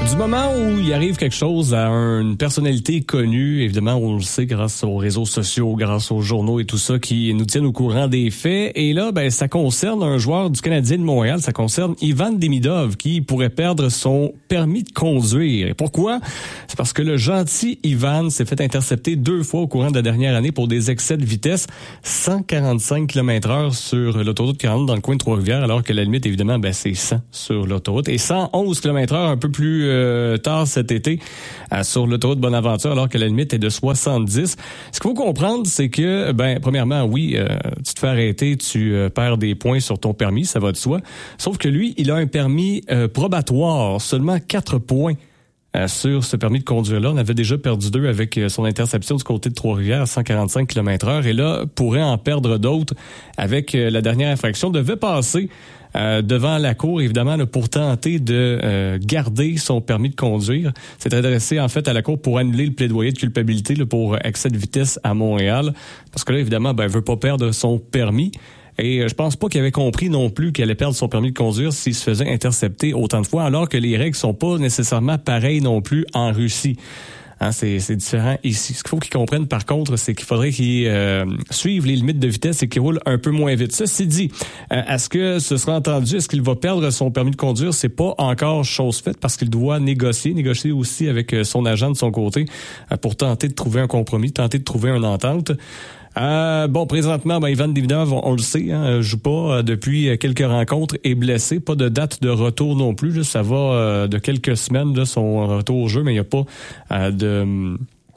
Du moment où il arrive quelque chose à une personnalité connue, évidemment, on le sait grâce aux réseaux sociaux, grâce aux journaux et tout ça qui nous tiennent au courant des faits. Et là, ben, ça concerne un joueur du Canadien de Montréal, ça concerne Ivan Demidov qui pourrait perdre son permis de conduire. Et pourquoi? C'est parce que le gentil Ivan s'est fait intercepter 2 fois au courant de la dernière année pour des excès de vitesse, 145 km/h sur l'autoroute 40 dans le coin de Trois-Rivières, alors que la limite, évidemment, ben, c'est 100 sur l'autoroute et 111 km/h un peu plus tard cet été sur l'autoroute Bonaventure, alors que la limite est de 70. Ce qu'il faut comprendre, c'est que, ben, premièrement, oui, tu te fais arrêter, tu perds des points sur ton permis, ça va de soi. Sauf que lui, il a un permis probatoire, seulement 4 points. Sur ce permis de conduire-là, on avait déjà perdu 2 avec son interception du côté de Trois-Rivières à 145 km/h. Et là, pourrait en perdre d'autres avec la dernière infraction. Devait passer devant la cour, évidemment, là, pour tenter de garder son permis de conduire. C'est adressé, en fait, à la cour pour annuler le plaidoyer de culpabilité là, pour excès de vitesse à Montréal. Parce que là, évidemment, ben, il veut pas perdre son permis. Et je pense pas qu'il avait compris non plus qu'il allait perdre son permis de conduire s'il se faisait intercepter autant de fois, alors que les règles sont pas nécessairement pareilles non plus en Russie. Hein, c'est différent ici. Ce qu'il faut qu'ils comprennent, par contre, c'est qu'il faudrait qu'ils suivent les limites de vitesse et qu'ils roulent un peu moins vite. Ceci dit, est-ce que ce sera entendu? Est-ce qu'il va perdre son permis de conduire? C'est pas encore chose faite parce qu'il doit négocier aussi avec son agent de son côté pour tenter de trouver un compromis, tenter de trouver une entente. Bon, présentement, ben, Ivan Demidov, on le sait, hein, joue pas depuis quelques rencontres, est blessé. Pas de date de retour non plus. Là, ça va de quelques semaines, là, son retour au jeu, mais il n'y a pas de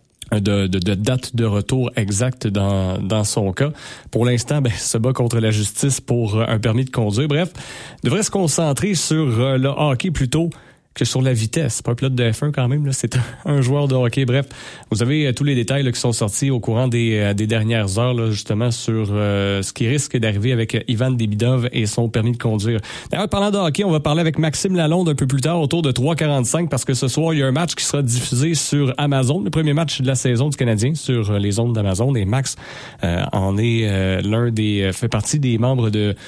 date de retour exacte dans son cas. Pour l'instant, ben, se bat contre la justice pour un permis de conduire. Bref, devrait se concentrer sur le hockey plutôt que sur la vitesse. C'est pas un pilote de F1 quand même, là, c'est un joueur de hockey. Bref, vous avez tous les détails là, qui sont sortis au courant des dernières heures, là, justement, sur ce qui risque d'arriver avec Ivan Demidov et son permis de conduire. D'ailleurs, parlant de hockey, on va parler avec Maxime Lalonde un peu plus tard, autour de 3h45, parce que ce soir, il y a un match qui sera diffusé sur Amazon, le premier match de la saison du Canadien sur les ondes d'Amazon. Et Max en est fait partie des membres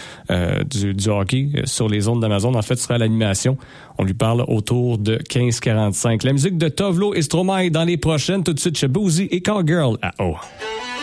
du hockey sur les ondes d'Amazon. En fait, sera à l'animation. On lui parle autour de 15h45. La musique de Tovlo et Stromae dans les prochaines. Tout de suite chez Boozy et Cowgirl à O.